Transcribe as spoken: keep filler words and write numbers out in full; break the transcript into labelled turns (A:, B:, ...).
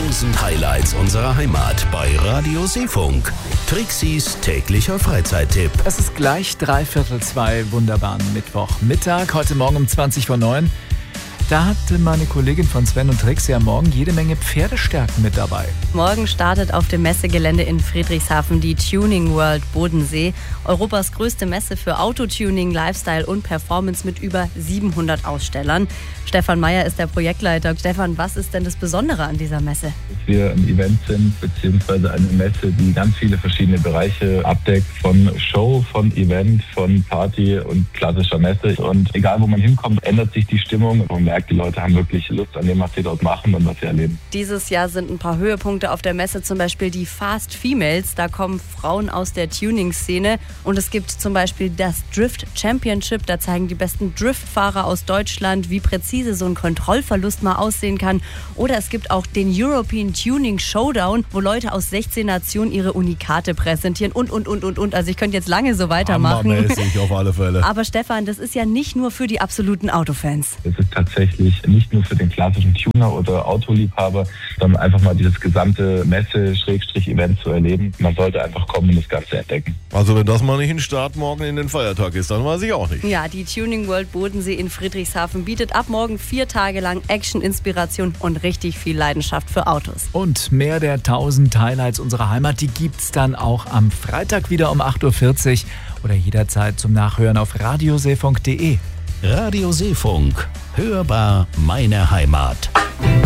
A: tausend Highlights unserer Heimat bei Radio Seefunk. Trixis täglicher Freizeittipp.
B: Es ist gleich dreiviertel zwei, wunderbaren Mittwochmittag, heute Morgen um zwanzig vor neun. Da hatte meine Kollegin von Sven und Trixie am Morgen jede Menge Pferdestärken mit dabei.
C: Morgen startet auf dem Messegelände in Friedrichshafen die Tuning World Bodensee. Europas größte Messe für Autotuning, Lifestyle und Performance mit über siebenhundert Ausstellern. Stefan Meyer ist der Projektleiter. Stefan, was ist denn das Besondere an dieser Messe?
D: Dass wir ein Event sind, beziehungsweise eine Messe, die ganz viele verschiedene Bereiche abdeckt. Von Show, von Event, von Party und klassischer Messe. Und egal, wo man hinkommt, ändert sich die Stimmung. Man merkt, die Leute haben wirklich Lust an dem, was sie dort machen und was sie erleben.
C: Dieses Jahr sind ein paar Höhepunkte auf der Messe, zum Beispiel die Fast Females. Da kommen Frauen aus der Tuning-Szene. Und es gibt zum Beispiel das Drift Championship. Da zeigen die besten Driftfahrer aus Deutschland, wie präzise so ein Kontrollverlust mal aussehen kann. Oder es gibt auch den European Tuning Showdown, wo Leute aus sechzehn Nationen ihre Unikate präsentieren und, und, und, und, und. Also ich könnte jetzt lange so weitermachen.
E: Hammermäßig auf alle Fälle.
C: Aber Stefan, das ist ja nicht nur für die absoluten Autofans.
D: Es ist tatsächlich nicht nur für den klassischen Tuner oder Autoliebhaber, sondern einfach mal dieses gesamte Messe-Event zu erleben. Man sollte einfach kommen und das Ganze entdecken.
E: Also wenn das mal nicht ein Start morgen in den Feiertag ist, dann weiß ich auch nicht.
C: Ja, die Tuning World Bodensee in Friedrichshafen bietet ab morgen vier Tage lang Action, Inspiration und richtig viel Leidenschaft für Autos.
B: Und mehr der tausend Highlights unserer Heimat, die gibt's dann auch am Freitag wieder um acht Uhr vierzig oder jederzeit zum Nachhören auf radioseefunk punkt de.
A: Radio Seefunk. Hörbar meine Heimat.